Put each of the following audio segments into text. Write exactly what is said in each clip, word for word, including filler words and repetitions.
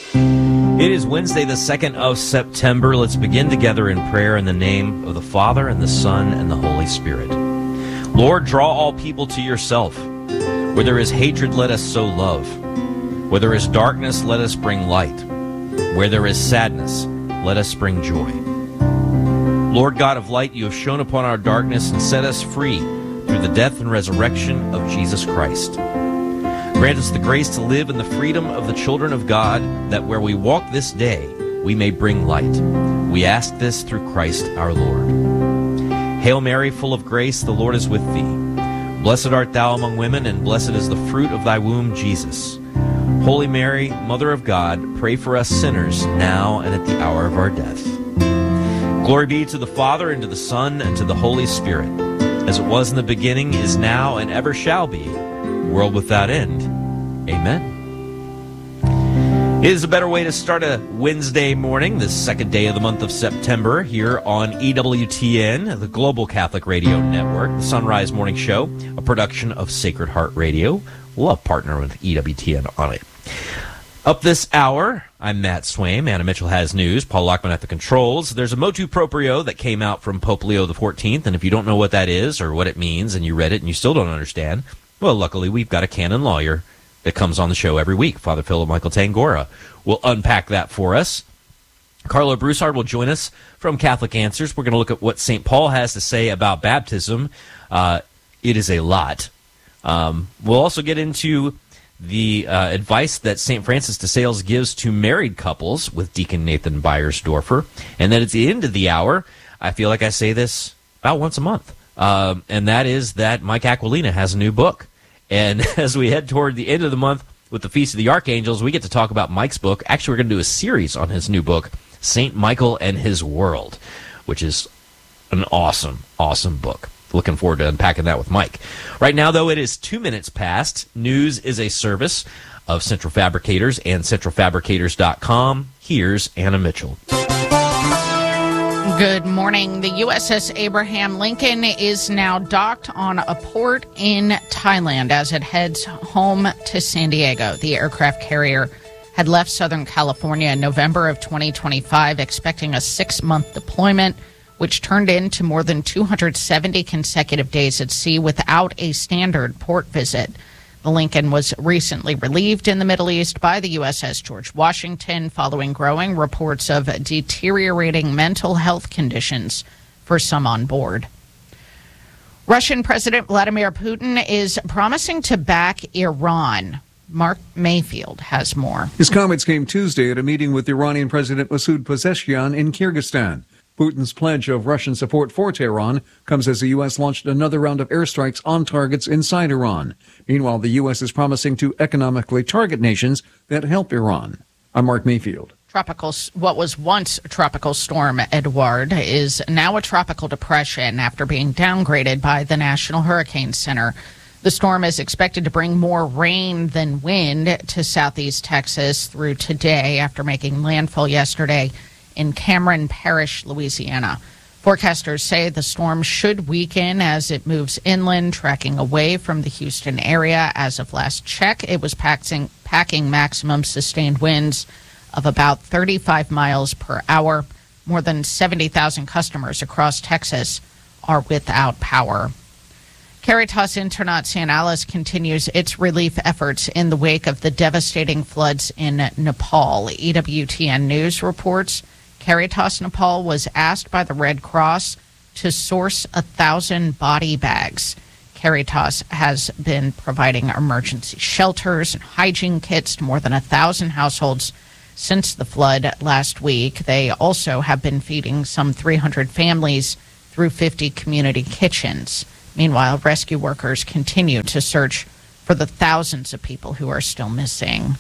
It is Wednesday, the second of September. Let's begin together in prayer in the name of the Father, and the Son, and the Holy Spirit. Lord, draw all people to yourself. Where there is hatred, let us sow love. Where there is darkness, let us bring light. Where there is sadness, let us bring joy. Lord God of light, you have shone upon our darkness and set us free through the death and resurrection of Jesus Christ. Grant us the grace to live in the freedom of the children of God, that where we walk this day, we may bring light. We ask this through Christ our Lord. Hail Mary, full of grace, the Lord is with thee. Blessed art thou among women, and blessed is the fruit of thy womb, Jesus. Holy Mary, Mother of God, pray for us sinners, now and at the hour of our death. Glory be to the Father, and to the Son, and to the Holy Spirit, as it was in the beginning, is now, and ever shall be, world without end. Amen. It is a better way to start a Wednesday morning, the second day of the month of September, here on E W T N, the Global Catholic Radio Network, the Sunrise Morning Show, a production of Sacred Heart Radio. We'll partner with E W T N on it. Up this hour, I'm Matt Swaim. Anna Mitchell has news. Paul Lockman at the controls. There's a motu proprio that came out from Pope Leo the fourteenth, and if you don't know what that is or what it means, and you read it and you still don't understand, well, luckily, we've got a canon lawyer that comes on the show every week. Father Philip Michael Tangora will unpack that for us. Carlo Broussard will join us from Catholic Answers. We're going to look at what Saint Paul has to say about baptism. Uh, it is a lot. Um, we'll also get into the uh, advice that Saint Francis de Sales gives to married couples with Deacon Nathan Beiersdorfer. And then at the end of the hour, I feel like I say this about once a month. Um, and that is that Mike Aquilina has a new book. And as we head toward the end of the month with the Feast of the Archangels, we get to talk about Mike's book. Actually, we're going to do a series on his new book, Saint Michael and His World, which is an awesome, awesome book. Looking forward to unpacking that with Mike. Right now, though, it is two minutes past. News is a service of Central Fabricators and central fabricators dot com. Here's Anna Mitchell. Good morning. The U S S Abraham Lincoln is now docked on a port in Thailand as it heads home to San Diego. The aircraft carrier had left Southern California in November of twenty twenty-five, expecting a six-month deployment, which turned into more than two hundred seventy consecutive days at sea without a standard port visit. The Lincoln was recently relieved in the Middle East by the U S S George Washington following growing reports of deteriorating mental health conditions for some on board. Russian President Vladimir Putin is promising to back Iran. Mark Mayfield has more. His comments came Tuesday at a meeting with Iranian President Masoud Pezeshkian in Kyrgyzstan. Putin's pledge of Russian support for Tehran comes as the U S launched another round of airstrikes on targets inside Iran. Meanwhile, the U S is promising to economically target nations that help Iran. I'm Mark Mayfield. Tropical, what was once Tropical Storm Edouard is now a tropical depression after being downgraded by the National Hurricane Center. The storm is expected to bring more rain than wind to southeast Texas through today after making landfall yesterday in Cameron Parish, Louisiana. Forecasters say the storm should weaken as it moves inland, tracking away from the Houston area. As of last check, it was packing, packing maximum sustained winds of about thirty-five miles per hour. More than seventy thousand customers across Texas are without power. Caritas Internationalis continues its relief efforts in the wake of the devastating floods in Nepal. E W T N News reports Caritas Nepal was asked by the Red Cross to source a thousand body bags. Caritas has been providing emergency shelters and hygiene kits to more than a thousand households since the flood last week. They also have been feeding some three hundred families through fifty community kitchens. Meanwhile, rescue workers continue to search for the thousands of people who are still missing.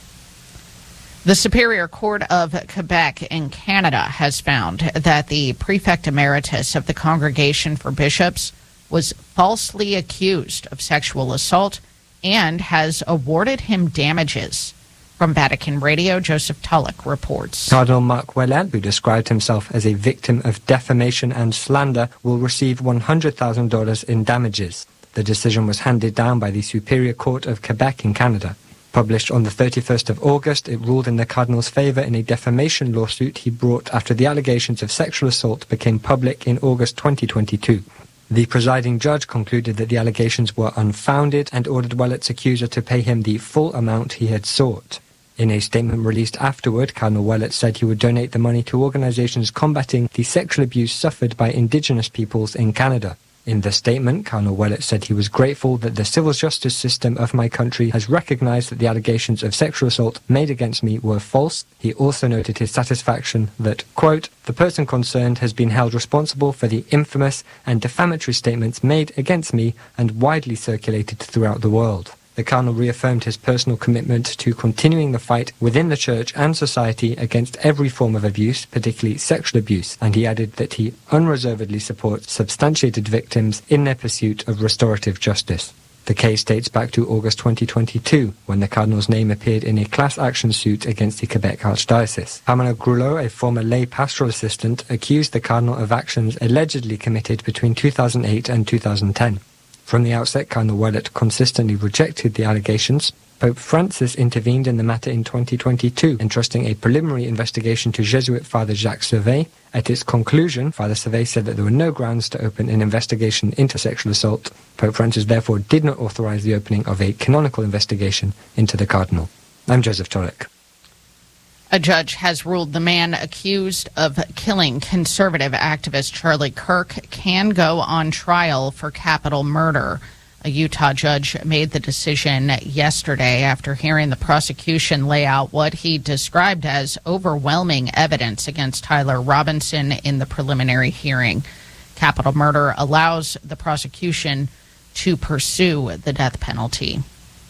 The Superior Court of Quebec in Canada has found that the prefect emeritus of the Congregation for Bishops was falsely accused of sexual assault and has awarded him damages. From Vatican Radio, Joseph Tulloch reports. Cardinal Marc Ouellet, who described himself as a victim of defamation and slander, will receive one hundred thousand dollars in damages. The decision was handed down by the Superior Court of Quebec in Canada. Published on the thirty-first of August, it ruled in the Cardinal's favour in a defamation lawsuit he brought after the allegations of sexual assault became public in August twenty twenty-two. The presiding judge concluded that the allegations were unfounded and ordered Wellett's accuser to pay him the full amount he had sought. In a statement released afterward, Cardinal Ouellet said he would donate the money to organizations combating the sexual abuse suffered by Indigenous peoples in Canada. In the statement, Cardinal Ouellet said he was grateful that the civil justice system of my country has recognized that the allegations of sexual assault made against me were false. He also noted his satisfaction that, quote, the person concerned has been held responsible for the infamous and defamatory statements made against me and widely circulated throughout the world. The Cardinal reaffirmed his personal commitment to continuing the fight within the Church and society against every form of abuse, particularly sexual abuse, and he added that he unreservedly supports substantiated victims in their pursuit of restorative justice. The case dates back to August twenty twenty-two, when the Cardinal's name appeared in a class action suit against the Quebec Archdiocese. Pamela Grulot, a former lay pastoral assistant, accused the Cardinal of actions allegedly committed between two thousand eight and two thousand ten. From the outset, Cardinal Ouellet consistently rejected the allegations. Pope Francis intervened in the matter in twenty twenty-two, entrusting a preliminary investigation to Jesuit Father Jacques Servet. At its conclusion, Father Servet said that there were no grounds to open an investigation into sexual assault. Pope Francis therefore did not authorize the opening of a canonical investigation into the Cardinal. I'm Joseph Torek. A judge has ruled the man accused of killing conservative activist Charlie Kirk can go on trial for capital murder. A Utah judge made the decision yesterday after hearing the prosecution lay out what he described as overwhelming evidence against Tyler Robinson in the preliminary hearing. Capital murder allows the prosecution to pursue the death penalty.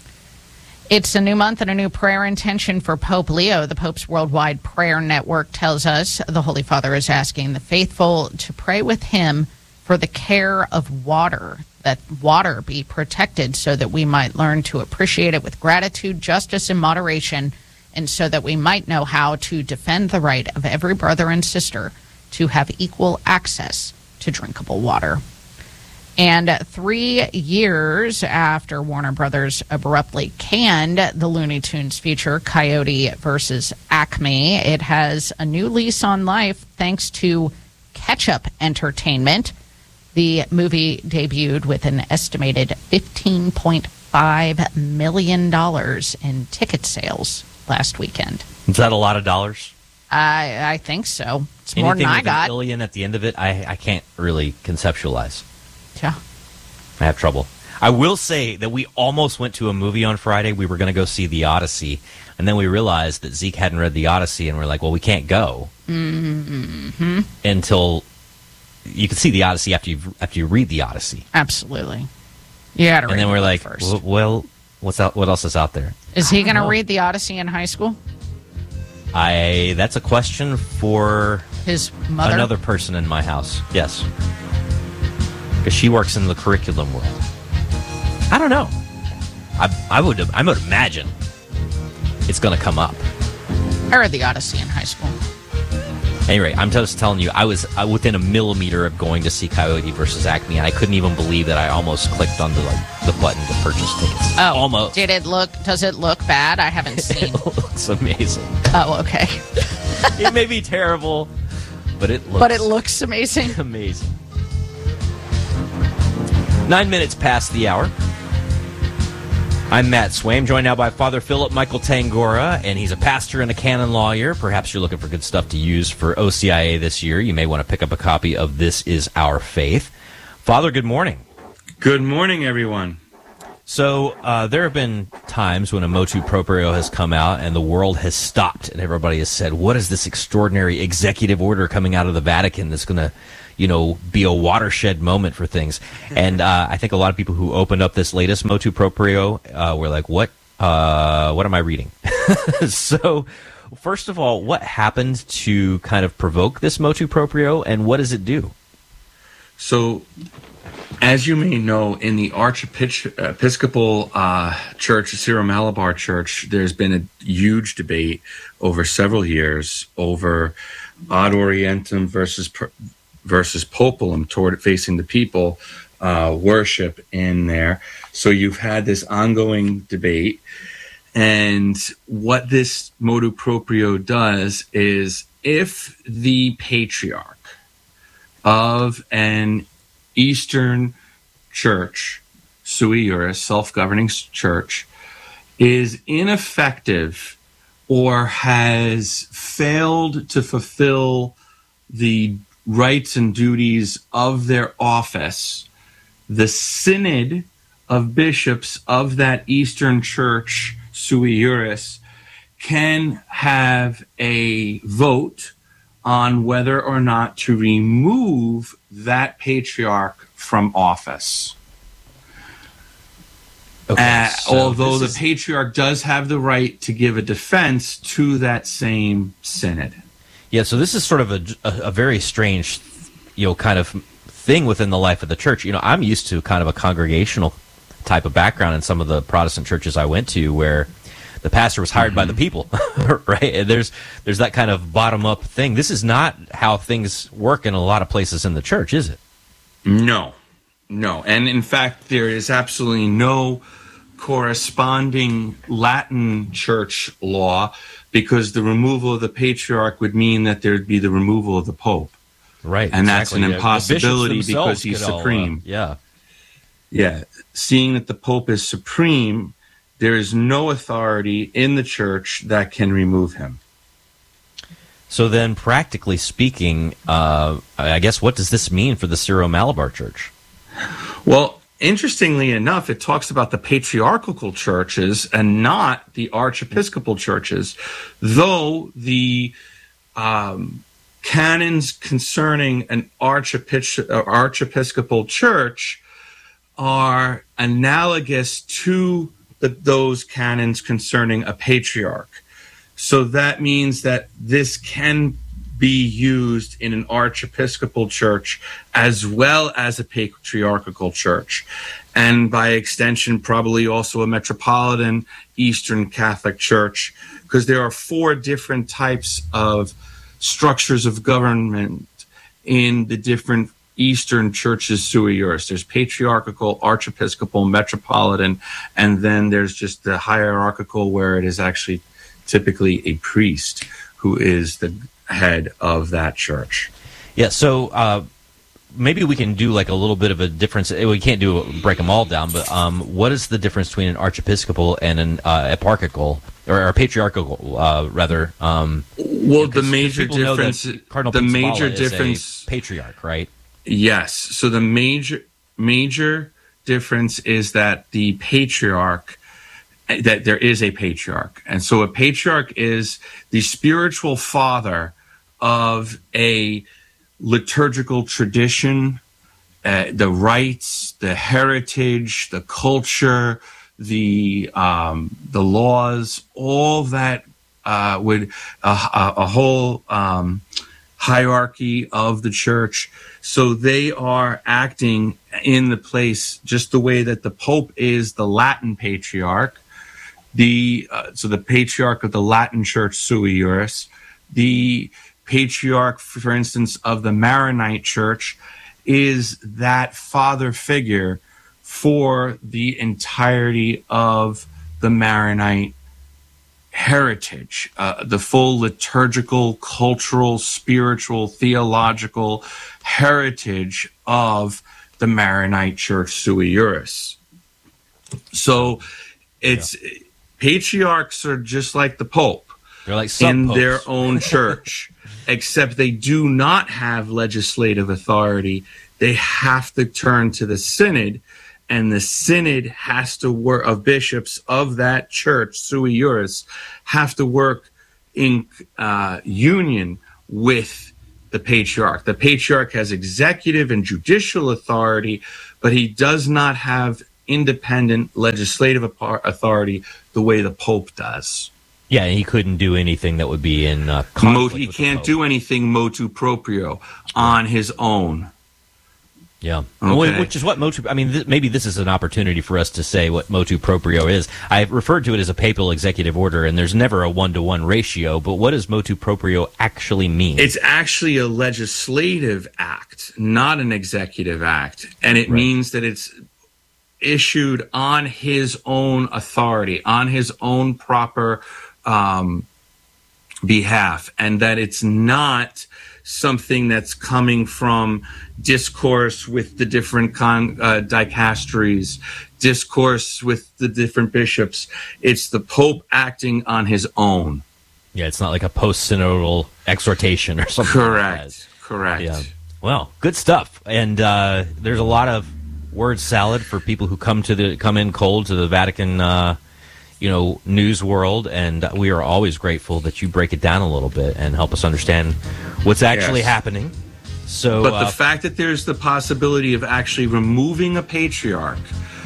It's a new month and a new prayer intention for Pope Leo. The Pope's Worldwide Prayer Network tells us the Holy Father is asking the faithful to pray with him for the care of water, that water be protected so that we might learn to appreciate it with gratitude, justice, and moderation, and so that we might know how to defend the right of every brother and sister to have equal access to drinkable water. And three years after Warner Brothers abruptly canned the Looney Tunes feature Coyote versus Acme, it has a new lease on life thanks to Ketchup Entertainment. The movie debuted with an estimated fifteen point five million dollars in ticket sales last weekend. Is that a lot of dollars? I I think so. It's Anything more than I with got. An illion at the end of it, I, I can't really conceptualize. Yeah. I have trouble. I will say that we almost went to a movie on Friday. We were going to go see The Odyssey, and then we realized that Zeke hadn't read The Odyssey, and we're like, well, we can't go mm-hmm. until you can see The Odyssey after you after you read The Odyssey. Absolutely. You got to read And then the we're book like, first. well, what's out? What else is out there? Is he going to know. read The Odyssey in high school? I. That's a question for His mother? another person in my house. Yes. Because she works in the curriculum world. I don't know. I, I would I would imagine it's going to come up. I read The Odyssey in high school. Anyway, I'm just telling you, I was uh, within a millimeter of going to see Coyote versus Acme, and I couldn't even believe that I almost clicked on the like the button to purchase tickets. Oh, almost. Did it look? Does it look bad? I haven't seen. It looks amazing. Oh, okay. It may be terrible, but it looks. But it looks amazing. Amazing. Nine minutes past the hour. I'm Matt Swaim, joined now by Father Philip Michael Tangora, and he's a pastor and a canon lawyer. Perhaps you're looking for good stuff to use for O C I A this year. You may want to pick up a copy of This Is Our Faith. Father, good morning. Good morning, everyone. So uh, there have been times when a motu proprio has come out and the world has stopped and everybody has said, what is this extraordinary executive order coming out of the Vatican that's going to, you know, be a watershed moment for things? And uh, I think a lot of people who opened up this latest motu proprio uh, were like, what, uh, what am I reading? So first of all, what happened to kind of provoke this motu proprio, and what does it do? So, as you may know, in the Archiepiscopal uh, Church, Syro-Malabar Church, there's been a huge debate over several years over ad orientem versus versus populum, toward facing the people, uh, worship in there. So you've had this ongoing debate, And what this motu proprio does is, if the patriarch of an Eastern church, sui juris, self-governing church, is ineffective or has failed to fulfill the rights and duties of their office, the synod of bishops of that Eastern church, sui juris, can have a vote on whether or not to remove that patriarch from office. Okay, Uh, so although the this is- patriarch does have the right to give a defense to that same synod. Yeah, so this is sort of a, a, a very strange, you know, kind of thing within the life of the church. You know, I'm used to kind of a congregational type of background in some of the Protestant churches I went to, where the pastor was hired mm-hmm. by the people, right? And there's there's that kind of bottom-up thing. This is not how things work in a lot of places in the church, is it? No, no. And in fact, there is absolutely no corresponding Latin church law, because the removal of the patriarch would mean that there'd be the removal of the pope. Right. And exactly. that's an yeah, impossibility because he's supreme. All, uh, yeah. Yeah. Seeing that the pope is supreme, there is no authority in the church that can remove him. So then, practically speaking, uh, I guess, what does this mean for the Syro-Malabar Church? Well, interestingly enough, it talks about the patriarchal churches and not the archiepiscopal churches, though the um, canons concerning an archiepis- uh, archiepiscopal church are analogous to the, those canons concerning a patriarch. So that means that this can be used in an archiepiscopal church as well as a patriarchal church, and by extension probably also a metropolitan Eastern Catholic Church, because there are four different types of structures of government in the different Eastern churches sui juris. There's patriarchal, archiepiscopal, metropolitan, and then there's just the hierarchical, where it is actually typically a priest who is the head of that church. Yeah, so uh, maybe we can do like a little bit of a difference. We can't do break them all down, but um, what is the difference between an archiepiscopal and an uh, eparchical, or a patriarchal, uh, rather? Um, well, the major difference, Cardinal the Pizzaballa major is difference, a patriarch, right? Yes. So the major major difference is that the patriarch, that there is a patriarch, and so a patriarch is the spiritual father of a liturgical tradition, uh, the rites, the heritage, the culture, the um, the laws, all that uh, would uh, a whole um, hierarchy of the church. So they are acting in the place just the way that the Pope is the Latin patriarch. The uh, so the patriarch of the Latin Church sui juris, the patriarch, for instance, of the Maronite Church, is that father figure for the entirety of the Maronite heritage, uh, the full liturgical, cultural, spiritual, theological heritage of the Maronite Church sui juris. So it's yeah. Patriarchs are just like the Pope. They're like in sub-popes. Their own church, except they do not have legislative authority. They have to turn to the synod, and the synod has to work, of bishops of that church, sui juris, have to work in uh, union with the patriarch. The patriarch has executive and judicial authority, but he does not have independent legislative authority the way the Pope does. Yeah, and he couldn't do anything that would be in uh, conflict Mo- He with can't the Pope. do anything motu proprio on his own. Yeah, Okay. Which is what motu. I mean, th- maybe this is an opportunity for us to say what motu proprio is. I've referred to it as a papal executive order, and there's never a one-to-one ratio. But what does motu proprio actually mean? It's actually a legislative act, not an executive act, and it Right. means that it's issued on his own authority, on his own proper um, behalf, and that it's not something that's coming from discourse with the different con, uh, dicasteries, discourse with the different bishops. It's the Pope acting on his own. Yeah, it's not like a post-synodal exhortation or something. Correct, like that. correct. Yeah. Well, good stuff. And uh, there's a lot of word salad for people who come to the come in cold to the Vatican, uh, you know, news world, and we are always grateful that you break it down a little bit and help us understand what's actually Yes. happening. So, But uh, the fact that there's the possibility of actually removing a patriarch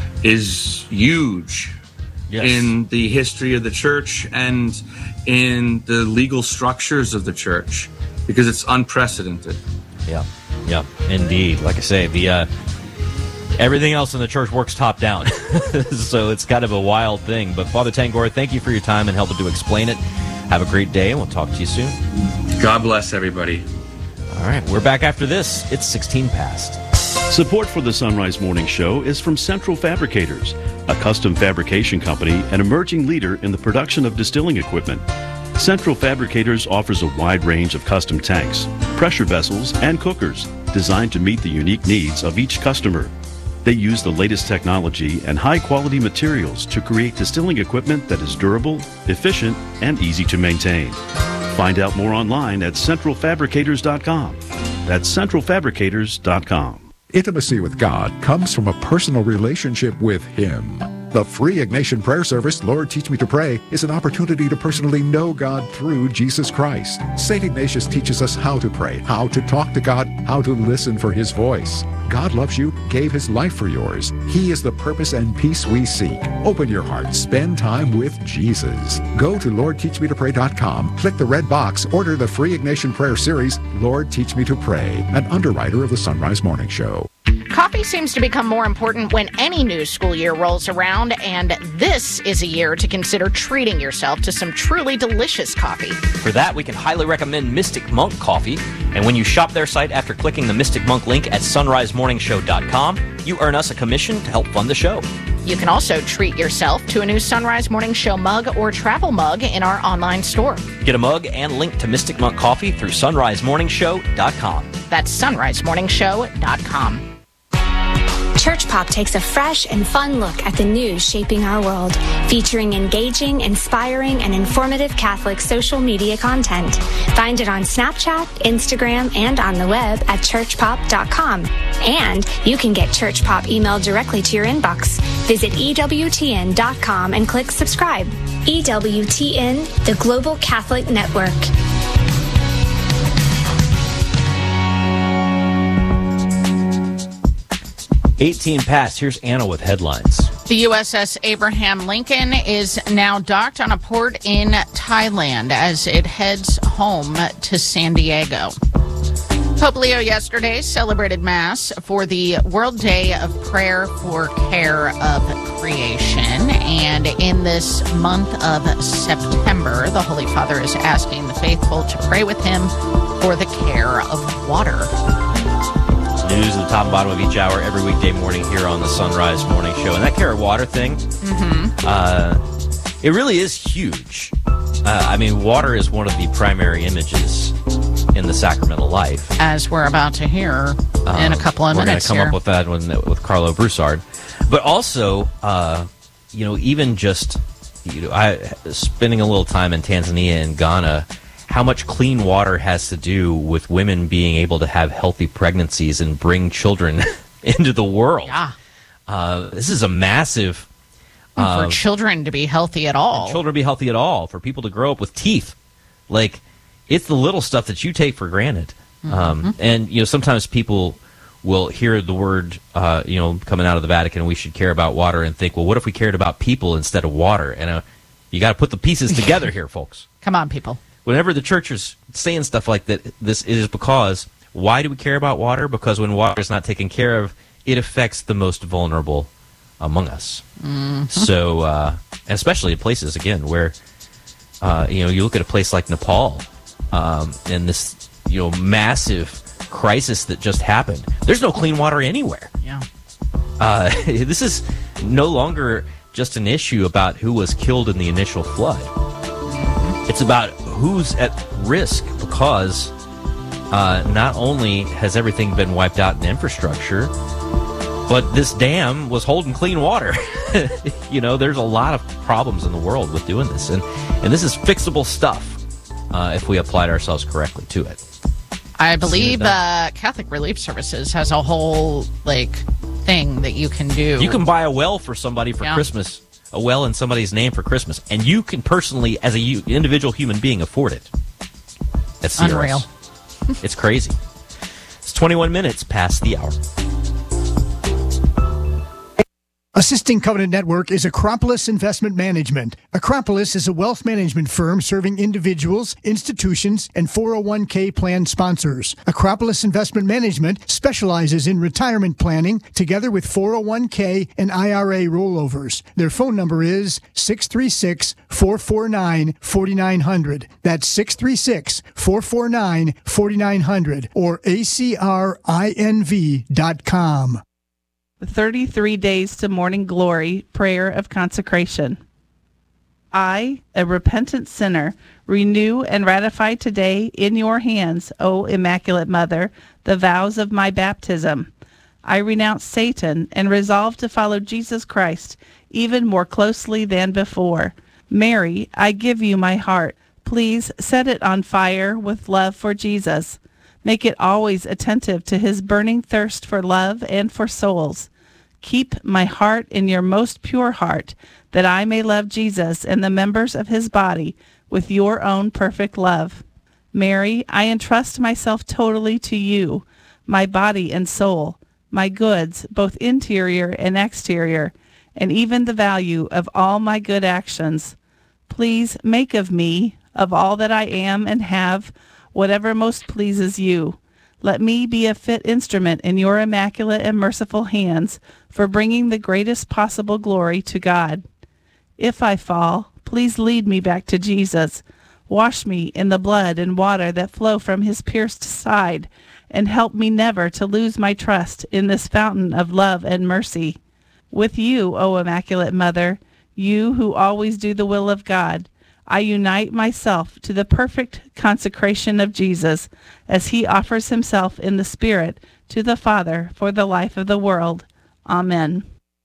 is huge yes. in the history of the church and in the legal structures of the church, because it's unprecedented. Yeah, yeah, indeed. Like I say, the uh, everything else in the church works top down, so it's kind of a wild thing. But Father Tangora, thank you for your time and helping to explain it. Have a great day, and we'll talk to you soon. God bless everybody. All right, we're back after this. It's sixteen past. Support for the Sunrise Morning Show is from Central Fabricators, a custom fabrication company and emerging leader in the production of distilling equipment. Central Fabricators offers a wide range of custom tanks, pressure vessels, and cookers designed to meet the unique needs of each customer. They use the latest technology and high-quality materials to create distilling equipment that is durable, efficient, and easy to maintain. Find out more online at central fabricators dot com. That's central fabricators dot com. Intimacy with God comes from a personal relationship with Him. The free Ignatian prayer service, Lord Teach Me to Pray, is an opportunity to personally know God through Jesus Christ. Saint Ignatius teaches us how to pray, how to talk to God, how to listen for His voice. God loves you, gave His life for yours. He is the purpose and peace we seek. Open your heart, spend time with Jesus. Go to lord teach me to pray dot com, click the red box, order the free Ignatian prayer series, Lord Teach Me to Pray, an underwriter of the Sunrise Morning Show. Coffee seems to become more important when any new school year rolls around, and this is a year to consider treating yourself to some truly delicious coffee. For that, we can highly recommend Mystic Monk Coffee. And when you shop their site after clicking the Mystic Monk link at sunrise morning show dot com, you earn us a commission to help fund the show. You can also treat yourself to a new Sunrise Morning Show mug or travel mug in our online store. Get a mug and link to Mystic Monk Coffee through sunrise morning show dot com. That's sunrise morning show dot com. Church Pop takes a fresh and fun look at the news shaping our world, featuring engaging, inspiring, and informative Catholic social media content. Find it on Snapchat, Instagram, and on the web at church pop dot com. And you can get Church Pop emailed directly to your inbox. Visit E W T N dot com and click subscribe. E W T N, the Global Catholic Network. eighteen past. Here's Anna with headlines. The U S S Abraham Lincoln is now docked on a port in Thailand as it heads home to San Diego. Pope Leo yesterday celebrated Mass for the World Day of Prayer for Care of Creation. And in this month of September, the Holy Father is asking the faithful to pray with him for the care of water. News at the top and bottom of each hour every weekday morning here on the Sunrise Morning Show. And that care of water thing, mm-hmm. uh, it really is huge. Uh, I mean, water is one of the primary images in the sacramental life. As we're about to hear uh, in a couple of we're minutes We're going to come here. up with that with, with Carlo Broussard. But also, uh, you know, even just, you know, I spending a little time in Tanzania and Ghana, how much clean water has to do with women being able to have healthy pregnancies and bring children into the world. Yeah. Uh, this is a massive... Uh, for uh, children to be healthy at all. children to be healthy at all, for people to grow up with teeth. Like, it's the little stuff that you take for granted. Mm-hmm. Um, and, you know, sometimes people will hear the word, uh, you know, coming out of the Vatican, we should care about water, and think, well, what if we cared about people instead of water? And uh, you got to put the pieces together here, folks. Come on, people. Whenever the church is saying stuff like that, this is because, why do we care about water? Because when water is not taken care of, it affects the most vulnerable among us. Mm-hmm. So, uh, especially in places, again, where, uh, you know, you look at a place like Nepal, um, and this, you know, massive crisis that just happened. There's no clean water anywhere. Yeah. Uh, this is no longer just an issue about who was killed in the initial flood. It's about who's at risk because uh, not only has everything been wiped out in infrastructure, but this dam was holding clean water. You know, there's a lot of problems in the world with doing this. And, and this is fixable stuff uh, if we applied ourselves correctly to it. I believe uh, Catholic Relief Services has a whole, like, thing that you can do. You can buy a well for somebody for yeah. Christmas, a well in somebody's name for Christmas, and you can personally, as an individual human being, afford it. That's unreal. It's crazy. It's twenty-one minutes past the hour. Assisting Covenant Network is Acropolis Investment Management. Acropolis is a wealth management firm serving individuals, institutions, and four oh one k plan sponsors. Acropolis Investment Management specializes in retirement planning together with four oh one k and I R A rollovers. Their phone number is six three six, four four nine, four nine zero zero. That's six three six, four four nine, four nine zero zero or A C R I N V dot com. thirty-three Days to Morning Glory, Prayer of Consecration. I, a repentant sinner, renew and ratify today in your hands, O Immaculate Mother, the vows of my baptism. I renounce Satan and resolve to follow Jesus Christ even more closely than before. Mary, I give you my heart. Please set it on fire with love for Jesus. Make it always attentive to his burning thirst for love and for souls. Keep my heart in your most pure heart, that I may love Jesus and the members of his body with your own perfect love. Mary, I entrust myself totally to you, my body and soul, my goods, both interior and exterior, and even the value of all my good actions. Please make of me, of all that I am and have, whatever most pleases you. Let me be a fit instrument in your immaculate and merciful hands for bringing the greatest possible glory to God. If I fall, please lead me back to Jesus. Wash me in the blood and water that flow from his pierced side, and help me never to lose my trust in this fountain of love and mercy. With you, O Immaculate Mother, you who always do the will of God, I unite myself to the perfect consecration of Jesus as he offers himself in the Spirit to the Father for the life of the world. Amen.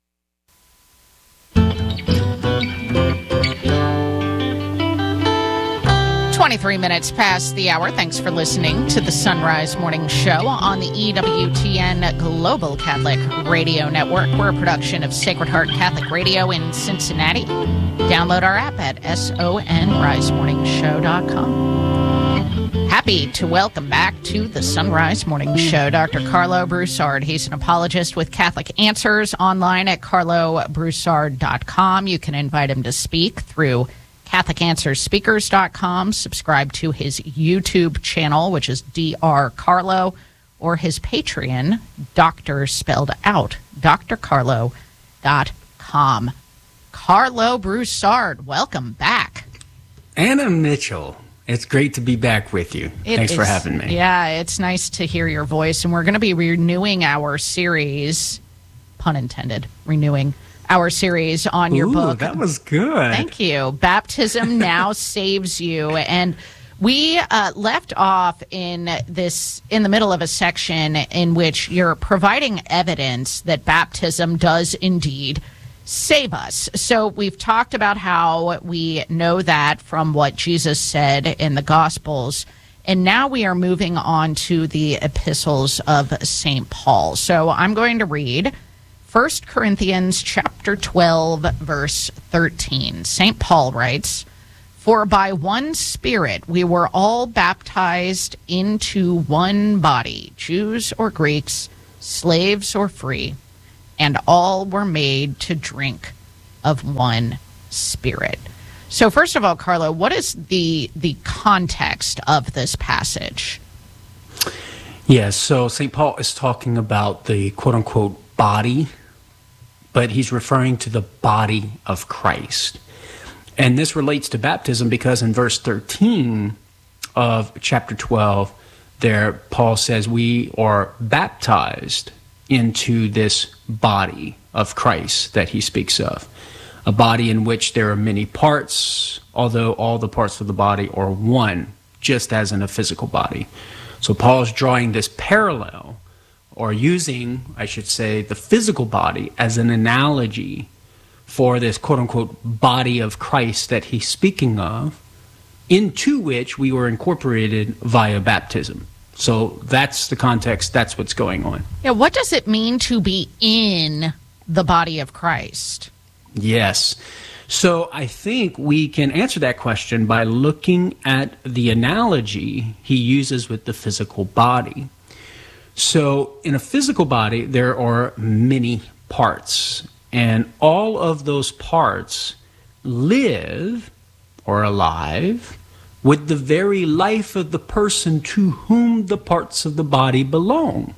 twenty-three minutes past the hour. Thanks for listening to the Sunrise Morning Show on the E W T N Global Catholic Radio Network. We're a production of Sacred Heart Catholic Radio in Cincinnati. Download our app at sunrise morning show dot com. Happy to welcome back to the Sunrise Morning Show Doctor Carlo Broussard. He's an apologist with Catholic Answers online at carlo broussard dot com. You can invite him to speak through catholic answers speakers dot com. Subscribe to his YouTube channel, which is D R Carlo, or his Patreon, Doctor spelled out, D R carlo dot com. Carlo Broussard, welcome back. Anna Mitchell, it's great to be back with you. It Thanks is, for having me. Yeah, it's nice to hear your voice. And we're going to be renewing our series, pun intended, renewing our series on your Ooh, book. That was good. Thank you. Baptism Now Saves You. And we uh, left off in this, in the middle of a section in which you're providing evidence that baptism does indeed save us. So we've talked about how we know that from what Jesus said in the Gospels. And now we are moving on to the epistles of Saint Paul. So I'm going to read First Corinthians chapter twelve, verse thirteen. Saint Paul writes, "For by one Spirit we were all baptized into one body, Jews or Greeks, slaves or free, and all were made to drink of one Spirit." So first of all, Carlo, what is the the context of this passage? Yes, so Saint Paul is talking about the quote-unquote body, but he's referring to the body of Christ. And this relates to baptism because in verse thirteen of chapter twelve, there Paul says we are baptized into this body of Christ that he speaks of. A body in which there are many parts, although all the parts of the body are one, just as in a physical body. So Paul's drawing this parallel, or using, I should say, the physical body as an analogy for this quote-unquote body of Christ that he's speaking of, into which we were incorporated via baptism. So that's the context, that's what's going on. Yeah, what does it mean to be in the body of Christ? Yes. So I think we can answer that question by looking at the analogy he uses with the physical body. So in a physical body, there are many parts, and all of those parts live or alive with the very life of the person to whom the parts of the body belong.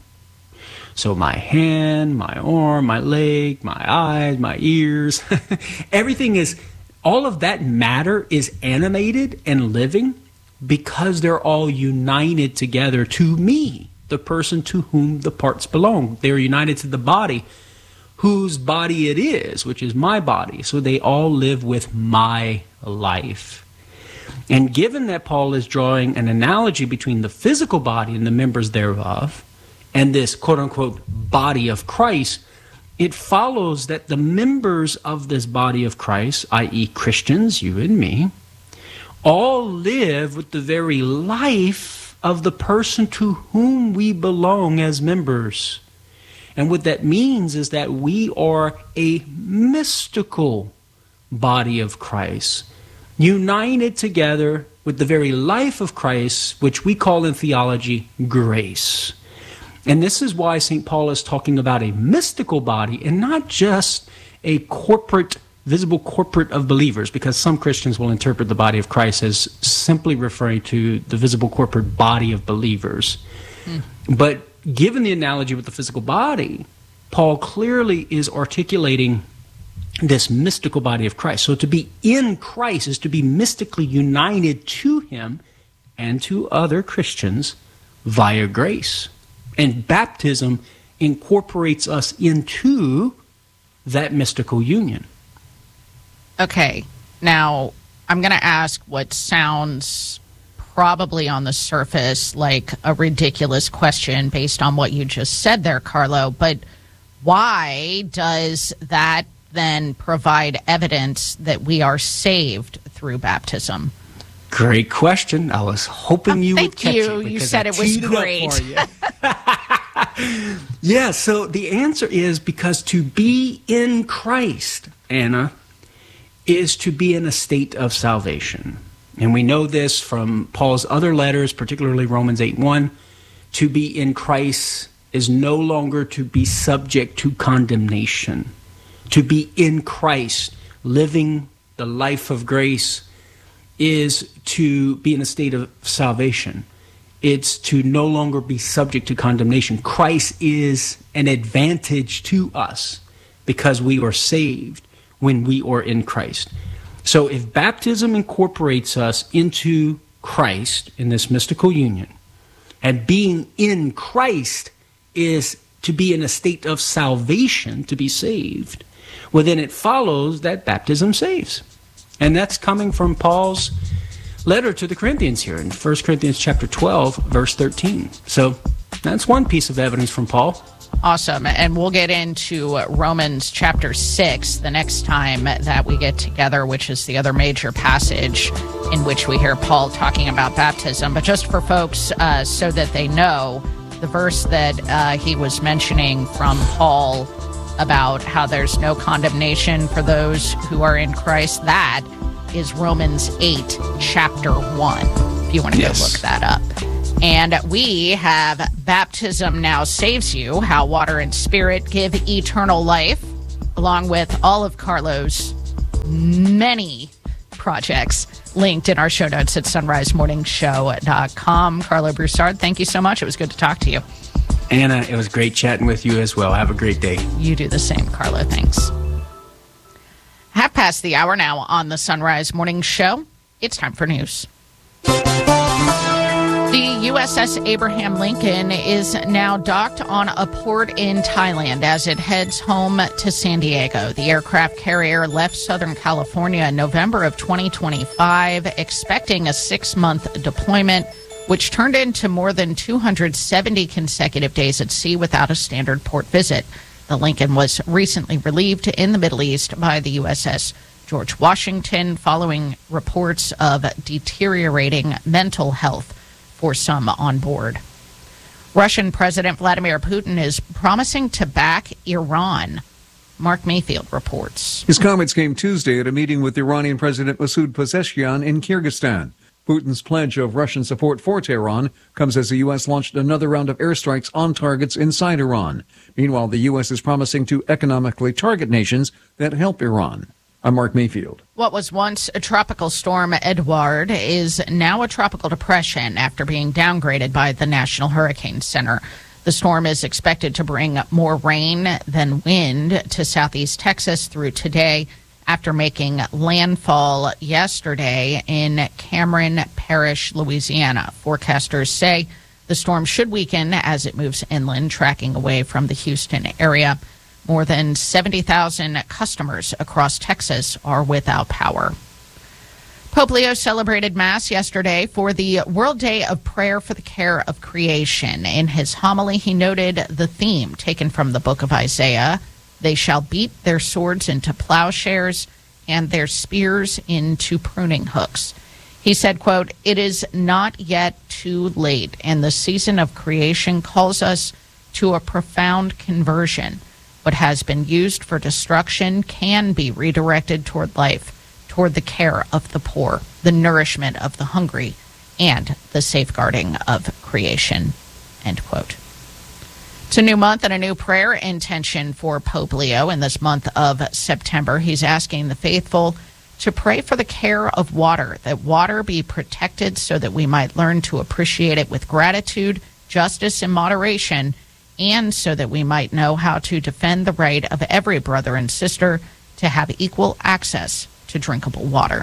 So my hand, my arm, my leg, my eyes, my ears, everything is, all of that matter is animated and living because they're all united together to me, the person to whom the parts belong. They're united to the body, whose body it is, which is my body. So they all live with my life. And given that Paul is drawing an analogy between the physical body and the members thereof, and this quote-unquote body of Christ, it follows that the members of this body of Christ, that is Christians, you and me, all live with the very life of the person to whom we belong as members. And what that means is that we are a mystical body of Christ, united together with the very life of Christ, which we call in theology grace. And this is why Saint Paul is talking about a mystical body and not just a corporate, visible corporate of believers, because some Christians will interpret the body of Christ as simply referring to the visible corporate body of believers. Mm. But given the analogy with the physical body, Paul clearly is articulating this mystical body of Christ. So to be in Christ is to be mystically united to him and to other Christians via grace. And baptism incorporates us into that mystical union. Okay, now I'm going to ask what sounds probably on the surface like a ridiculous question based on what you just said there, Carlo, but why does that then provide evidence that we are saved through baptism? Great question. I was hoping oh, you would catch you. it. You said I it was great. It yeah, so the answer is because to be in Christ, Anna, is to be in a state of salvation. And we know this from Paul's other letters, particularly Romans eight one. To be in Christ is no longer to be subject to condemnation. To be in Christ, living the life of grace, is to be in a state of salvation. It's to no longer be subject to condemnation. Christ is an advantage to us because we are saved when we are in Christ. So if baptism incorporates us into Christ in this mystical union, and being in Christ is to be in a state of salvation, to be saved, well, then it follows that baptism saves. And that's coming from Paul's letter to the Corinthians here in First Corinthians chapter twelve, verse thirteen. So that's one piece of evidence from Paul. Awesome. And we'll get into Romans chapter six the next time that we get together, which is the other major passage in which we hear Paul talking about baptism. But just for folks, uh, so that they know, the verse that uh, he was mentioning from Paul about how there's no condemnation for those who are in Christ, that is Romans eight, chapter one, if you want to yes. go look that up. And we have Baptism Now Saves You, How Water and Spirit Give Eternal Life, along with all of Carlo's many projects linked in our show notes at sunrise morning show dot com. Carlo Broussard, thank you so much. It was good to talk to you. Anna, it was great chatting with you as well. Have a great day. You do the same, Carlo. Thanks. Half past the hour now on the Sunrise Morning Show. It's time for news. The U S S Abraham Lincoln is now docked on a port in Thailand as it heads home to San Diego. The aircraft carrier left Southern California in November of twenty twenty-five, expecting a six-month deployment, which turned into more than two hundred seventy consecutive days at sea without a standard port visit. The Lincoln was recently relieved in the Middle East by the U S S George Washington following reports of deteriorating mental health for some on board. Russian President Vladimir Putin is promising to back Iran. Mark Mayfield reports. His comments came Tuesday at a meeting with Iranian President Masoud Pezeshkian in Kyrgyzstan. Putin's pledge of Russian support for Tehran comes as the U S launched another round of airstrikes on targets inside Iran. Meanwhile, the U S is promising to economically target nations that help Iran. I'm Mark Mayfield. What was once a tropical storm, Edouard, is now a tropical depression after being downgraded by the National Hurricane Center. The storm is expected to bring more rain than wind to southeast Texas through today after making landfall yesterday in Cameron Parish, Louisiana. Forecasters say the storm should weaken as it moves inland, tracking away from the Houston area. More than seventy thousand customers across Texas are without power. Pope Leo celebrated Mass yesterday for the World Day of Prayer for the Care of Creation. In his homily, he noted the theme taken from the book of Isaiah: they shall beat their swords into plowshares and their spears into pruning hooks. He said, quote, "It is not yet too late, and the season of creation calls us to a profound conversion. What has been used for destruction can be redirected toward life, toward the care of the poor, the nourishment of the hungry, and the safeguarding of creation," end quote. It's a new month and a new prayer intention for Pope Leo in this month of September. He's asking the faithful to pray for the care of water, that water be protected so that we might learn to appreciate it with gratitude, justice, and moderation, and so that we might know how to defend the right of every brother and sister to have equal access to drinkable water.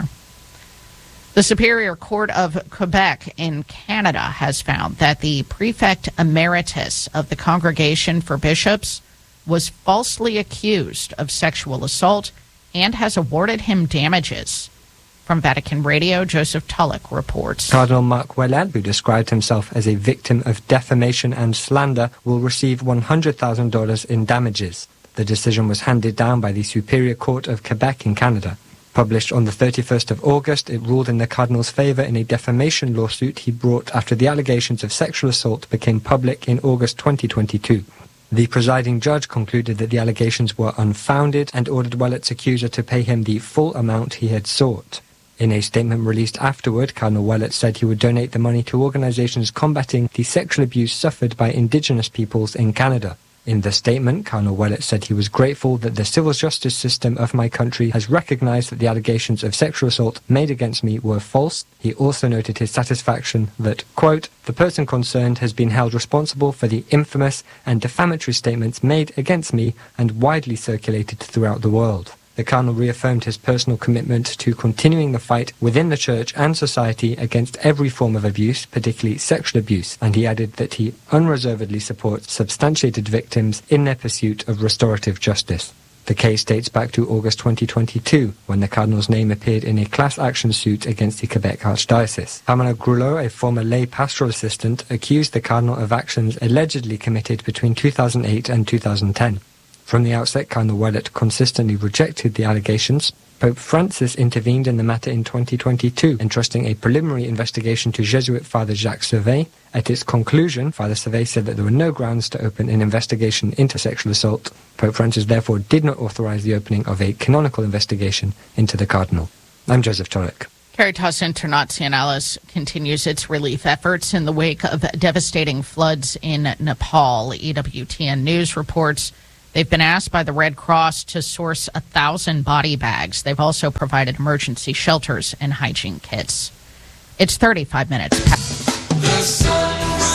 The Superior Court of Quebec in Canada has found that the prefect emeritus of the Congregation for Bishops was falsely accused of sexual assault and has awarded him damages. From Vatican Radio, Joseph Tulloch reports. Cardinal Marc Ouellet, who described himself as a victim of defamation and slander, will receive one hundred thousand dollars in damages. The decision was handed down by the Superior Court of Quebec in Canada. Published on the thirty-first of August, it ruled in the Cardinal's favour in a defamation lawsuit he brought after the allegations of sexual assault became public in August twenty twenty-two. The presiding judge concluded that the allegations were unfounded and ordered Ouellet's accuser to pay him the full amount he had sought. In a statement released afterward, Cardinal Ouellet said he would donate the money to organizations combating the sexual abuse suffered by Indigenous peoples in Canada. In the statement, Cardinal Ouellet said he was grateful that the civil justice system of my country has recognized that the allegations of sexual assault made against me were false. He also noted his satisfaction that, quote, "the person concerned has been held responsible for the infamous and defamatory statements made against me and widely circulated throughout the world." The Cardinal reaffirmed his personal commitment to continuing the fight within the Church and society against every form of abuse, particularly sexual abuse, and he added that he unreservedly supports substantiated victims in their pursuit of restorative justice. The case dates back to August twenty twenty-two, when the Cardinal's name appeared in a class action suit against the Quebec Archdiocese. Pamela Grulot, a former lay pastoral assistant, accused the Cardinal of actions allegedly committed between two thousand eight and two thousand ten. From the outset, Cardinal Ouellet consistently rejected the allegations. Pope Francis intervened in the matter in twenty twenty-two, entrusting a preliminary investigation to Jesuit Father Jacques Servet. At its conclusion, Father Servet said that there were no grounds to open an investigation into sexual assault. Pope Francis therefore did not authorize the opening of a canonical investigation into the Cardinal. I'm Joseph Tulloch. Caritas Internationalis continues its relief efforts in the wake of devastating floods in Nepal. E W T N News reports they've been asked by the Red Cross to source a thousand body bags. They've also provided emergency shelters and hygiene kits. It's thirty-five minutes past. The Sunrise.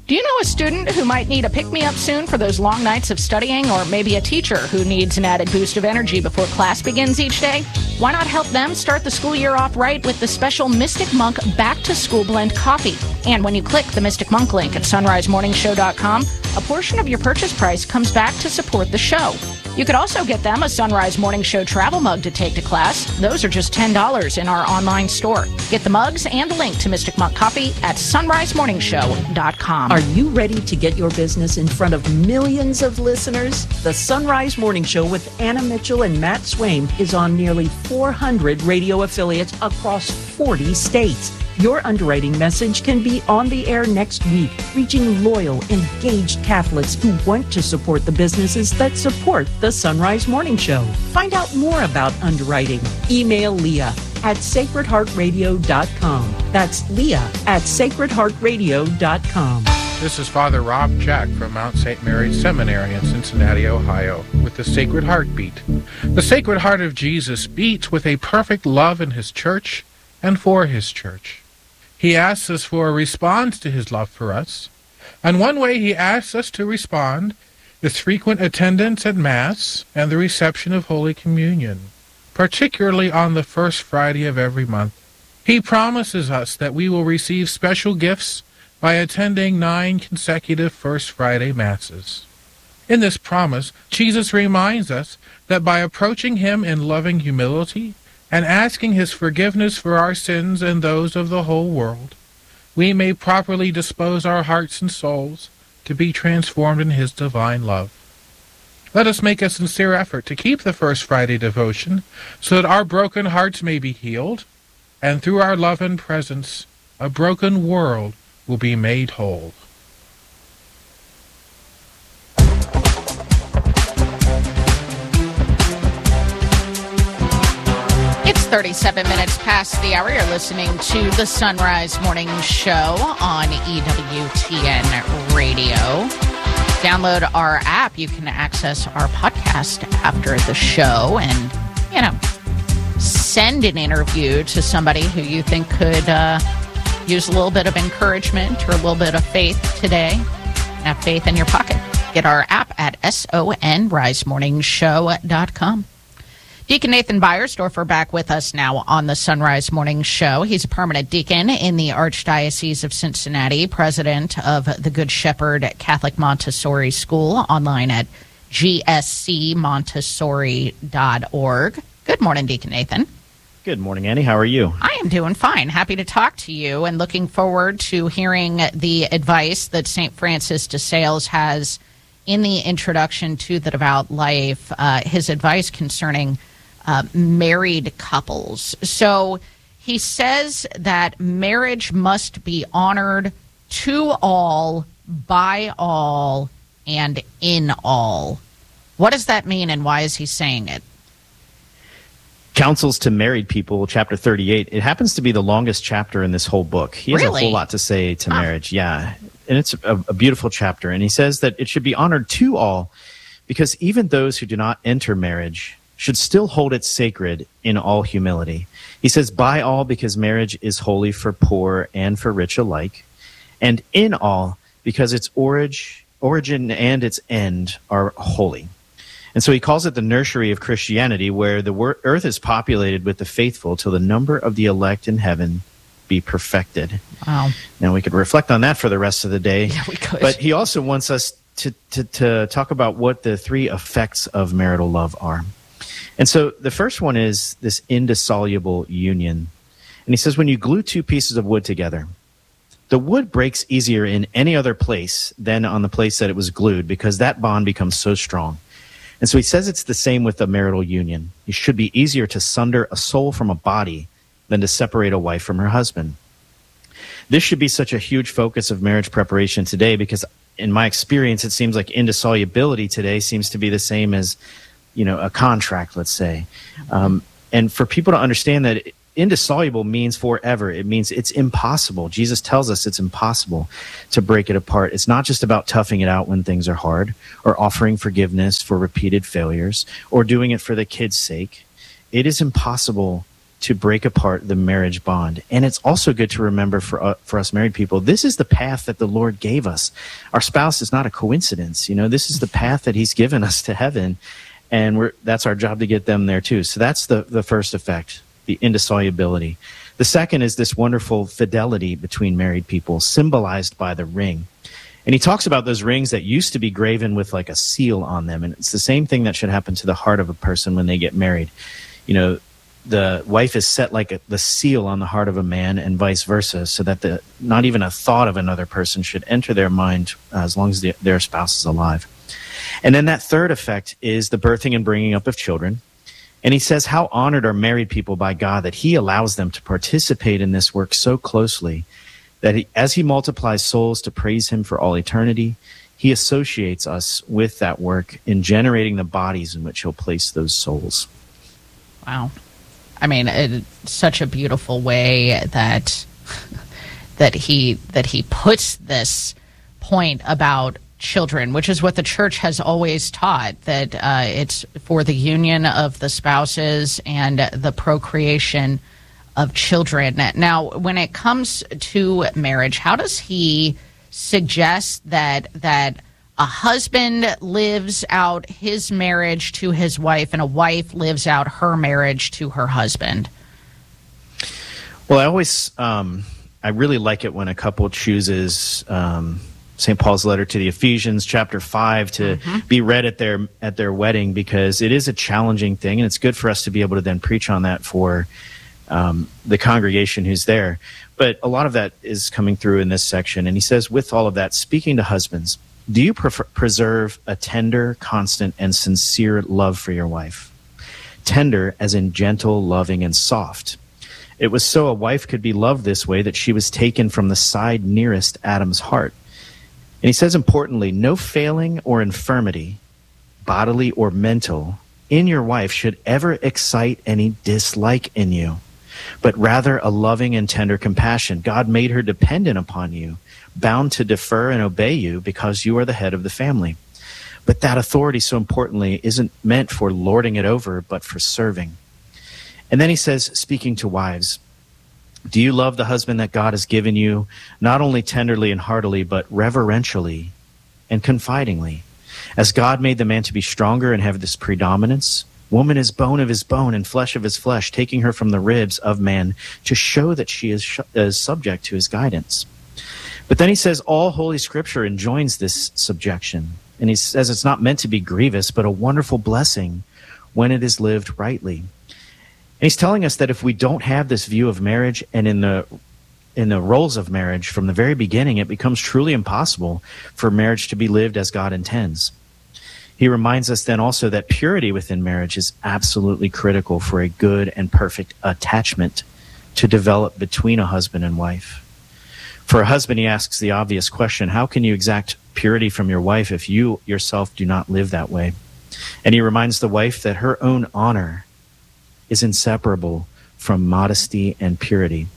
Do you know a student who might need a pick-me-up soon for those long nights of studying, or maybe a teacher who needs an added boost of energy before class begins each day? Why not help them start the school year off right with the special Mystic Monk Back to School Blend coffee? And when you click the Mystic Monk link at sunrise morning show dot com, a portion of your purchase price comes back to support the show. You could also get them a Sunrise Morning Show travel mug to take to class. Those are just ten dollars in our online store. Get the mugs and the link to Mystic Monk Coffee at sunrise morning show dot com. Are you ready to get your business in front of millions of listeners? The Sunrise Morning Show with Anna Mitchell and Matt Swaim is on nearly four hundred radio affiliates across forty states. Your underwriting message can be on the air next week, reaching loyal, engaged Catholics who want to support the businesses that support the Sunrise Morning Show. Find out more about underwriting. Email Leah at sacred heart radio dot com. That's Leah at sacred heart radio dot com. This is Father Rob Jack from Mount Saint Mary's Seminary in Cincinnati, Ohio, with the Sacred Heart Beat. The Sacred Heart of Jesus beats with a perfect love in his church and for his church. He asks us for a response to his love for us, and one way he asks us to respond is frequent attendance at Mass and the reception of Holy Communion, particularly on the first Friday of every month. He promises us that we will receive special gifts by attending nine consecutive First Friday Masses. In this promise, Jesus reminds us that by approaching him in loving humility and asking his forgiveness for our sins and those of the whole world, we may properly dispose our hearts and souls to be transformed in his divine love. Let us make a sincere effort to keep the First Friday devotion so that our broken hearts may be healed, and through our love and presence, a broken world will be made whole. It's thirty-seven minutes past the hour. You're listening to the Sunrise Morning Show on E W T N Radio. Download our app. You can access our podcast after the show and, you know, send an interview to somebody who you think could uh, use a little bit of encouragement or a little bit of faith today. Have faith in your pocket. Get our app at sunrise morning show dot com. Deacon Nathan Beiersdorfer back with us now on the Sunrise Morning Show. He's a permanent deacon in the Archdiocese of Cincinnati, president of the Good Shepherd Catholic Montessori School, online at g s c montessori dot org. Good morning, Deacon Nathan. Good morning, Annie. How are you? I am doing fine. Happy to talk to you and looking forward to hearing the advice that Saint Francis de Sales has in the introduction to the devout life, uh, his advice concerning uh, married couples. So he says that marriage must be honored to all, by all, and in all. What does that mean, and why is he saying it? Counsels to Married People, chapter thirty-eight. It happens to be the longest chapter in this whole book. He has Really? a whole lot to say to Ah. marriage. Yeah. And it's a, a beautiful chapter. And he says that it should be honored to all because even those who do not enter marriage should still hold it sacred in all humility. He says, by all, because marriage is holy for poor and for rich alike, and in all, because its orig- origin and its end are holy. And so he calls it the nursery of Christianity, where the wor- earth is populated with the faithful till the number of the elect in heaven be perfected. Wow. Now, we could reflect on that for the rest of the day. Yeah, we could. But he also wants us to, to, to talk about what the three effects of marital love are. And so the first one is this indissoluble union. And he says when you glue two pieces of wood together, the wood breaks easier in any other place than on the place that it was glued because that bond becomes so strong. And so he says it's the same with a marital union. It should be easier to sunder a soul from a body than to separate a wife from her husband. This should be such a huge focus of marriage preparation today because in my experience, it seems like indissolubility today seems to be the same as, you know, a contract, let's say. Um, and for people to understand that indissoluble means forever. It means it's impossible. Jesus tells us it's impossible to break it apart. It's not just about toughing it out when things are hard or offering forgiveness for repeated failures or doing it for the kids' sake. It is impossible to break apart the marriage bond. And it's also good to remember for uh, for us married people, this is the path that the Lord gave us. Our spouse is not a coincidence. You know, this is the path that he's given us to heaven, and we're that's our job to get them there too. So that's the, the first effect, the indissolubility. The second is this wonderful fidelity between married people, symbolized by the ring. And he talks about those rings that used to be graven with like a seal on them. And it's the same thing that should happen to the heart of a person when they get married. You know, the wife is set like a, the seal on the heart of a man, and vice versa, so that the not even a thought of another person should enter their mind uh, as long as the, their spouse is alive. And then that third effect is the birthing and bringing up of children. And he says, how honored are married people by God that he allows them to participate in this work so closely, that he, as he multiplies souls to praise him for all eternity, he associates us with that work in generating the bodies in which he'll place those souls. Wow. I mean, it's such a beautiful way that that he that he puts this point about children, which is what the church has always taught, that uh, it's for the union of the spouses and the procreation of children. Now, when it comes to marriage, how does he suggest that that a husband lives out his marriage to his wife and a wife lives out her marriage to her husband? Well, I always, um, I really like it when a couple chooses um, Saint Paul's letter to the Ephesians, chapter five, to mm-hmm. be read at their at their wedding, because it is a challenging thing, and it's good for us to be able to then preach on that for um, the congregation who's there. But a lot of that is coming through in this section, and he says, with all of that, speaking to husbands, do you prefer, preserve a tender, constant, and sincere love for your wife? Tender as in gentle, loving, and soft. It was so a wife could be loved this way that she was taken from the side nearest Adam's heart. And he says, importantly, no failing or infirmity, bodily or mental, in your wife should ever excite any dislike in you, but rather a loving and tender compassion. God made her dependent upon you, bound to defer and obey you because you are the head of the family. But that authority, so importantly, isn't meant for lording it over, but for serving. And then he says, speaking to wives, do you love the husband that God has given you, not only tenderly and heartily, but reverentially and confidingly? As God made the man to be stronger and have this predominance, woman is bone of his bone and flesh of his flesh, taking her from the ribs of man to show that she is, sh- is subject to his guidance. But then he says all Holy Scripture enjoins this subjection. And he says it's not meant to be grievous, but a wonderful blessing when it is lived rightly. And he's telling us that if we don't have this view of marriage and in the in the roles of marriage from the very beginning, it becomes truly impossible for marriage to be lived as God intends. He reminds us then also that purity within marriage is absolutely critical for a good and perfect attachment to develop between a husband and wife. For a husband, he asks the obvious question, how can you exact purity from your wife if you yourself do not live that way? And he reminds the wife that her own honor is inseparable from modesty and purity.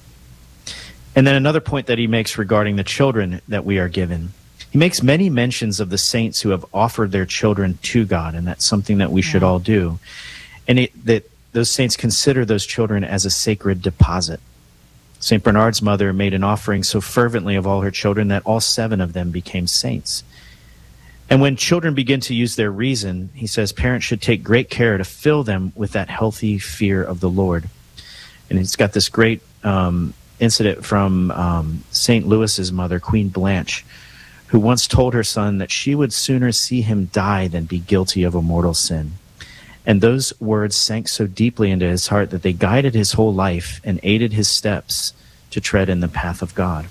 And then another point that he makes regarding the children that we are given. He makes many mentions of the saints who have offered their children to God, and that's something that we should all do. And it, that those saints consider those children as a sacred deposit. Saint Bernard's mother made an offering so fervently of all her children that all seven of them became saints. And when children begin to use their reason, he says parents should take great care to fill them with that healthy fear of the Lord. And he's got this great um, incident from um, Saint Louis's mother, Queen Blanche, who once told her son that she would sooner see him die than be guilty of a mortal sin. And those words sank so deeply into his heart that they guided his whole life and aided his steps to tread in the path of God.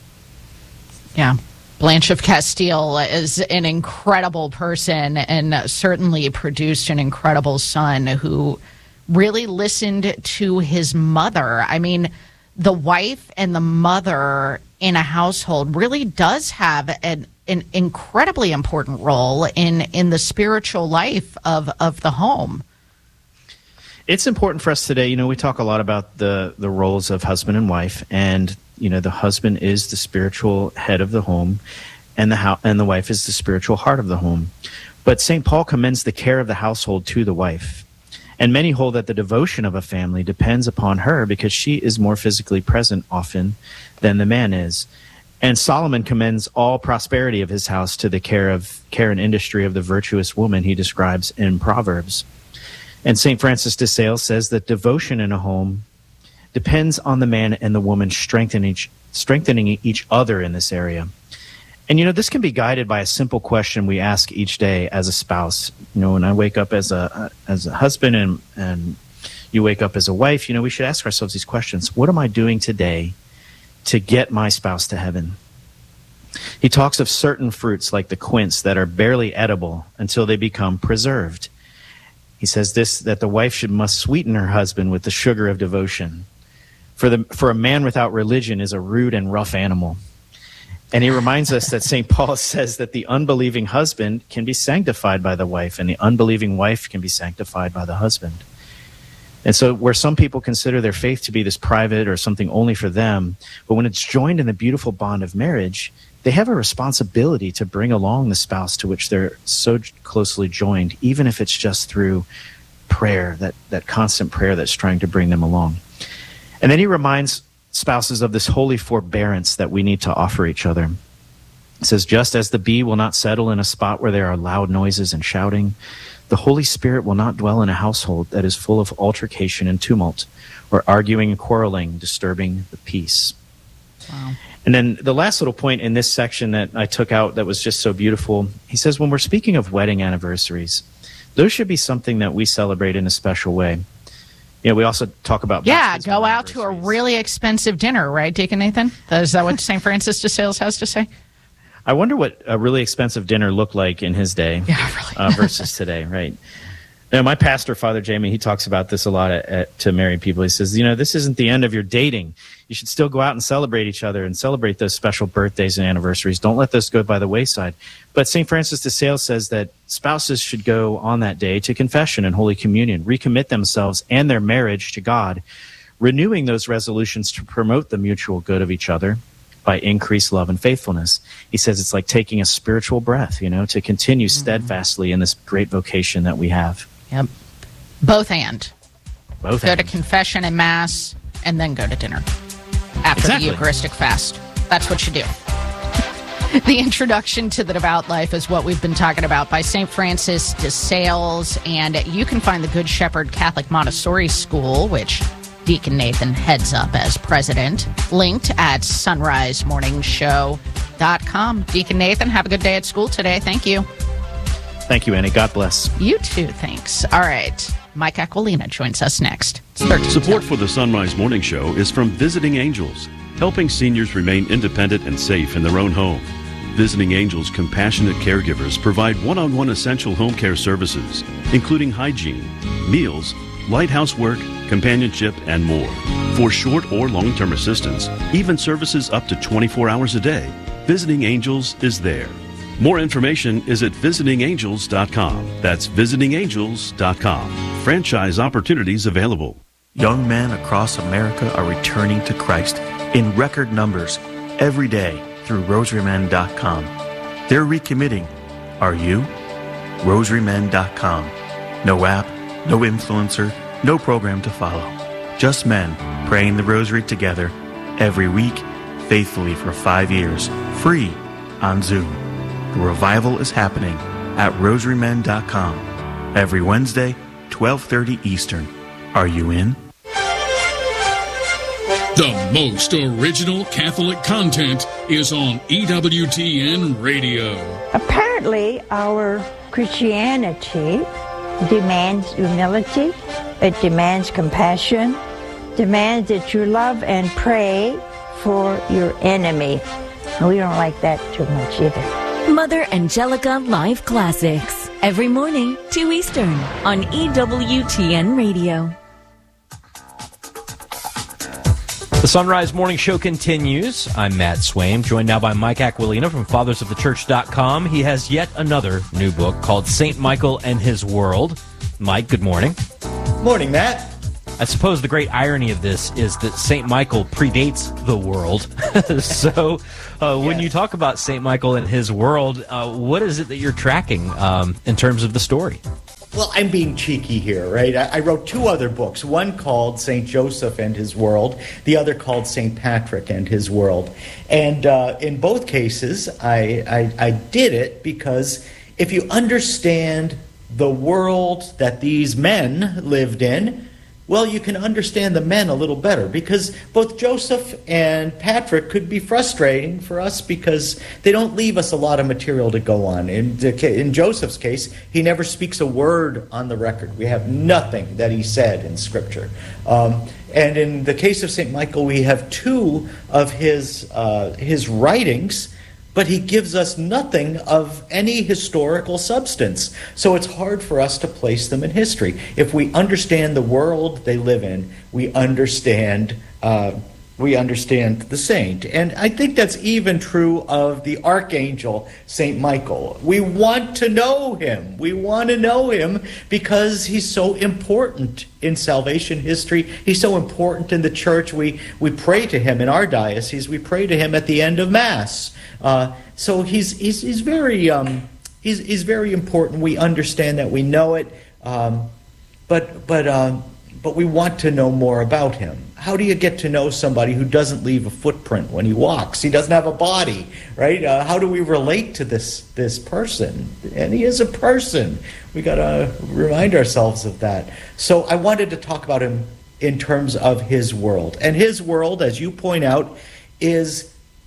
Yeah. Blanche of Castile is an incredible person and certainly produced an incredible son who really listened to his mother. I mean, the wife and the mother in a household really does have an, an incredibly important role in, in the spiritual life of, of the home. It's important for us today. You know, we talk a lot about the, the roles of husband and wife, and, you know, the husband is the spiritual head of the home, and the ho- and the wife is the spiritual heart of the home. But Saint Paul commends the care of the household to the wife. And many hold that the devotion of a family depends upon her because she is more physically present often than the man is. And Solomon commends all prosperity of his house to the care of care and industry of the virtuous woman he describes in Proverbs. And Saint Francis de Sales says that devotion in a home depends on the man and the woman strengthening each, strengthening each other in this area. And, you know, this can be guided by a simple question we ask each day as a spouse. You know, when I wake up as a as a husband and, and you wake up as a wife, you know, we should ask ourselves these questions. What am I doing today to get my spouse to heaven? He talks of certain fruits like the quince that are barely edible until they become preserved. He says this, that the wife should must sweeten her husband with the sugar of devotion. For the for a man without religion is a rude and rough animal. And he reminds us that Saint Paul says that the unbelieving husband can be sanctified by the wife, and the unbelieving wife can be sanctified by the husband. And so where some people consider their faith to be this private or something only for them, but when it's joined in the beautiful bond of marriage, they have a responsibility to bring along the spouse to which they're so closely joined, even if it's just through prayer, that, that constant prayer that's trying to bring them along. And then he reminds spouses of this holy forbearance that we need to offer each other. It says, just as the bee will not settle in a spot where there are loud noises and shouting, the Holy Spirit will not dwell in a household that is full of altercation and tumult, or arguing and quarreling, disturbing the peace. Wow. And then the last little point in this section that I took out that was just so beautiful, he says, when we're speaking of wedding anniversaries, those should be something that we celebrate in a special way. You know, we also talk about... Yeah, go out to a really expensive dinner, right, Deacon Nathan? Is that what Saint Francis de Sales has to say? I wonder what a really expensive dinner looked like in his day yeah, really. uh, versus today, right? Now, my pastor, Father Jamie, he talks about this a lot at, at, to married people. He says, you know, this isn't the end of your dating. You should still go out and celebrate each other and celebrate those special birthdays and anniversaries. Don't let those go by the wayside. But Saint Francis de Sales says that spouses should go on that day to confession and Holy Communion, recommit themselves and their marriage to God, renewing those resolutions to promote the mutual good of each other by increased love and faithfulness. He says it's like taking a spiritual breath, you know, to continue mm-hmm. steadfastly in this great vocation that we have. Yep. Both and. Both Go and. to confession and Mass, and then go to dinner after exactly. the Eucharistic fast. That's what you do. The introduction to the devout life is what we've been talking about by Saint Francis de Sales, and you can find the Good Shepherd Catholic Montessori School, which Deacon Nathan heads up as president, linked at sunrise morning show dot com. Deacon Nathan, have a good day at school today. Thank you. Thank you, Annie. God bless. You too, thanks. All right. Mike Aquilina joins us next. Support for the Sunrise Morning Show is from Visiting Angels, helping seniors remain independent and safe in their own home. Visiting Angels compassionate caregivers provide one-on-one essential home care services, including hygiene, meals, light housework, companionship, and more. For short or long-term assistance, even services up to twenty-four hours a day, Visiting Angels is there. More information is at visiting angels dot com. That's visiting angels dot com. Franchise opportunities available. Young men across America are returning to Christ in record numbers every day through rosary men dot com. They're recommitting. Are you? rosary men dot com. No app, no influencer, no program to follow. Just men praying the rosary together every week, faithfully for five years, free on Zoom. The revival is happening at rosary men dot com every Wednesday, twelve thirty Eastern. Are you in? The most original Catholic content is on E W T N Radio. Apparently, our Christianity demands humility, it demands compassion, demands that you love and pray for your enemy. And we don't like that too much either. Mother Angelica Live Classics, every morning, two Eastern, on E W T N Radio. The Sunrise Morning Show continues. I'm Matt Swaim, joined now by Mike Aquilina from fathers of the church dot com. He has yet another new book called Saint Michael and His World. Mike, good morning. Morning, Matt. I suppose the great irony of this is that Saint Michael predates the world. so uh, when yes. you talk about Saint Michael and his world, uh, what is it that you're tracking um, in terms of the story? Well, I'm being cheeky here, right? I, I wrote two other books, one called Saint Joseph and His World, the other called Saint Patrick and His World. And uh, in both cases, I, I, I did it because if you understand the world that these men lived in, well, you can understand the men a little better, because both Joseph and Patrick could be frustrating for us because they don't leave us a lot of material to go on. In, the, in Joseph's case, he never speaks a word on the record. We have nothing that he said in Scripture. Um, and in the case of Saint Michael, we have two of his uh, his writings, but he gives us nothing of any historical substance. So it's hard for us to place them in history. If we understand the world they live in, we understand uh, we understand the saint. And I think that's even true of the archangel, Saint Michael. We want to know him. We want to know him because he's so important in salvation history. He's so important in the church. We, we pray to him in our diocese. We pray to him at the end of Mass. Uh, so he's he's he's very um, he's he's very important. We understand that, we know it, um, but but uh, but we want to know more about him. How do you get to know somebody who doesn't leave a footprint when he walks? He doesn't have a body, right? Uh, how do we relate to this this person? And he is a person. We got to remind ourselves of that. So I wanted to talk about him in terms of his world, and his world, as you point out, is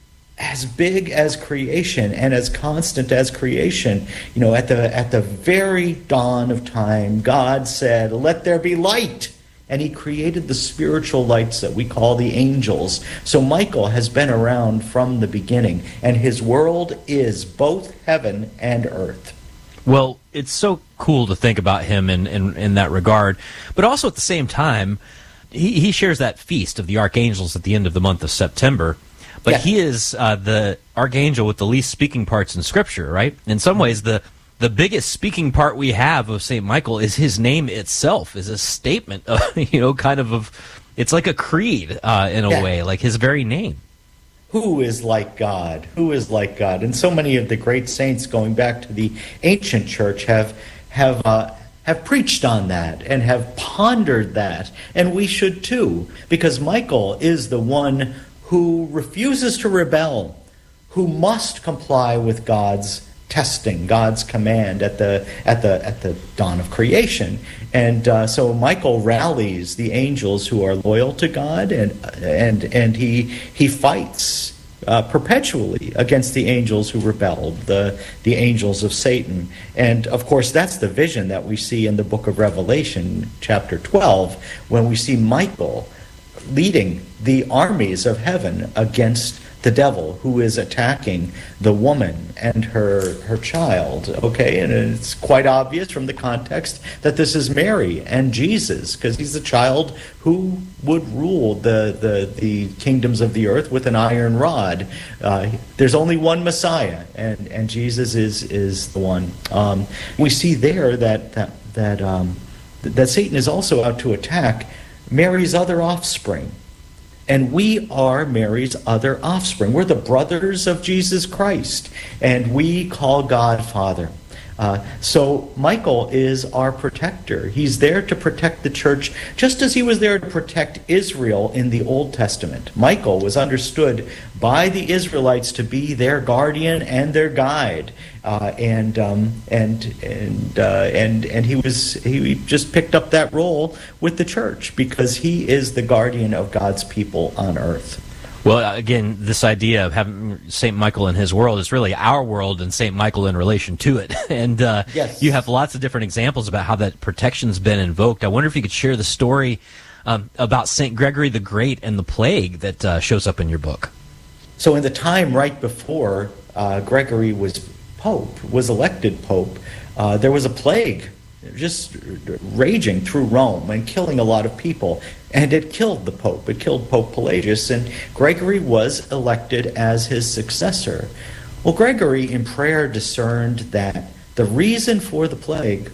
as big as creation and as constant as creation. You know, at the at the very dawn of time, God said, "Let there be light." And he created the spiritual lights that we call the angels. So Michael has been around from the beginning, and his world is both heaven and earth. Well, it's so cool to think about him in, in, in that regard. But also at the same time, he, he shares that feast of the archangels at the end of the month of September. But yeah. he is uh, the archangel with the least speaking parts in Scripture, right? In some ways, the the biggest speaking part we have of Saint Michael is his name itself, is a statement of, you know, kind of, of it's like a creed uh, in a yeah. way, like his very name. Who is like God? Who is like God? And so many of the great saints going back to the ancient church have have uh, have preached on that and have pondered that. And we should too, because Michael is the one who refuses to rebel, who must comply with God's testing, God's command at the at the at the dawn of creation. And uh, so Michael rallies the angels who are loyal to God, and and and he he fights uh, perpetually against the angels who rebelled, the the angels of Satan. And of course, that's the vision that we see in the book of Revelation, chapter twelve, when we see Michael leading the armies of heaven against the devil, who is attacking the woman and her her child. Okay, and it's quite obvious from the context that this is Mary and Jesus, because he's the child who would rule the the, the kingdoms of the earth with an iron rod. Uh, there's only one Messiah, and and Jesus is is the one. Um, we see there that that that um, that Satan is also out to attack Mary's other offspring. And we are Mary's other offspring. We're the brothers of Jesus Christ, and we call God Father. Uh, so Michael is our protector. He's there to protect the church, just as he was there to protect Israel in the Old Testament. Michael was understood by the Israelites to be their guardian and their guide, uh, and um, and and uh, and and he was he just picked up that role with the church because he is the guardian of God's people on earth. Well, again, this idea of having Saint Michael in his world is really our world and Saint Michael in relation to it. And uh, yes. you have lots of different examples about how that protection's been invoked. I wonder if you could share the story um, about Saint Gregory the Great and the plague that uh, shows up in your book. So in the time right before uh, Gregory was Pope, was elected Pope, uh, there was a plague just raging through Rome and killing a lot of people. And it killed the Pope. It killed Pope Pelagius, and Gregory was elected as his successor. Well, Gregory in prayer discerned that the reason for the plague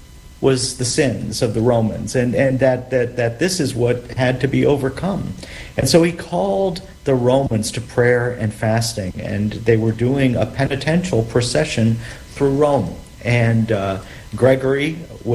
was the sins of the Romans, and, and that, that, that this is what had to be overcome. And so he called the Romans to prayer and fasting, and they were doing a penitential procession through Rome. And uh, Gregory